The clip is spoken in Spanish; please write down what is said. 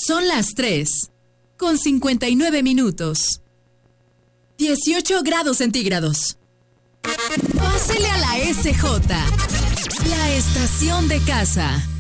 Son las 3:59. 18 grados centígrados. Pásele a la SJ, la estación de casa.